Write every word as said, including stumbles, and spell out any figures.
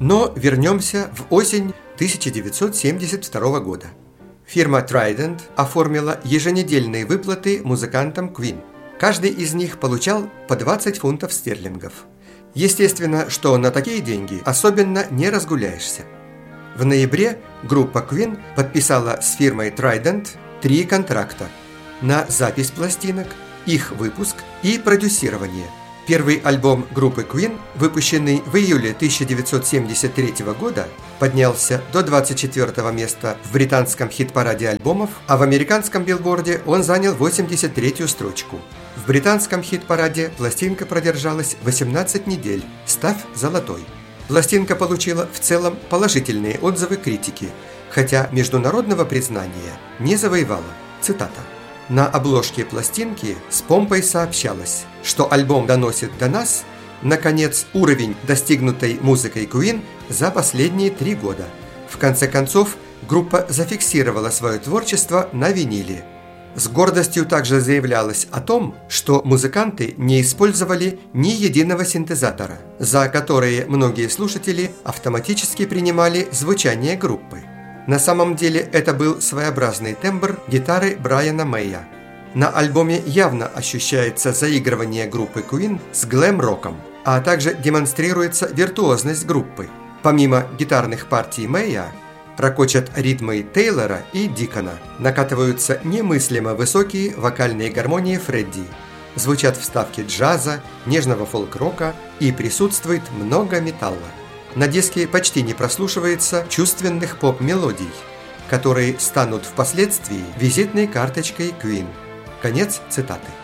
Но вернемся в осень тысяча девятьсот семьдесят второго года. Фирма Trident оформила еженедельные выплаты музыкантам Queen. Каждый из них получал по двадцать фунтов стерлингов. Естественно, что на такие деньги особенно не разгуляешься. В ноябре группа Queen подписала с фирмой Trident три контракта на запись пластинок, их выпуск и продюсирование. Первый альбом группы Queen, выпущенный в июле тысяча девятьсот семьдесят третьего года, поднялся до двадцать четвёртого места в британском хит-параде альбомов, а в американском билборде он занял восемьдесят третью строчку. В британском хит-параде пластинка продержалась восемнадцать недель, став золотой. Пластинка получила в целом положительные отзывы критики, хотя международного признания не завоевала. Цитата. На обложке пластинки с помпой сообщалось, что альбом доносит до нас, наконец, уровень, достигнутый музыкой Queen за последние три года. В конце концов, группа зафиксировала свое творчество на виниле. С гордостью также заявлялось о том, что музыканты не использовали ни единого синтезатора, за которые многие слушатели автоматически принимали звучание группы. На самом деле это был своеобразный тембр гитары Брайана Мэя. На альбоме явно ощущается заигрывание группы Queen с глэм-роком, а также демонстрируется виртуозность группы. Помимо гитарных партий Мэя, ракочат ритмы Тейлора и Дикона, накатываются немыслимо высокие вокальные гармонии Фредди, звучат вставки джаза, нежного фолк-рока и присутствует много металла. На диске почти не прослушивается чувственных поп-мелодий, которые станут впоследствии визитной карточкой Queen. Конец цитаты.